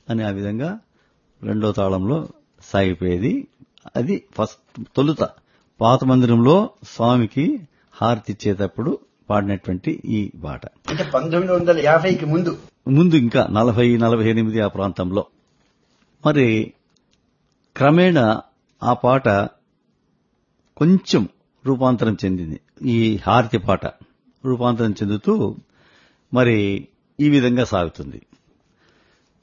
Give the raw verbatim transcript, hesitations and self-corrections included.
అని ఆ విధంగా రెండో తాళంలో సాగిపోయేది. అది ఫస్ట్ తొలుత పాత మందిరంలో స్వామికి హారతి ఇచ్చేటప్పుడు పాడినటువంటి ఈ పాట. అంటే పంతొమ్మిది వందల యాభైకి ముందు ముందు ఇంకా నలభై నలభై ఎనిమిది ఆ ప్రాంతంలో. మరి క్రమేణా ఆ పాట కొంచెం రూపాంతరం చెందింది. ఈ హారతి పాట రూపాంతరం చెందుతూ మరి ఈ విధంగా సాగుతుంది.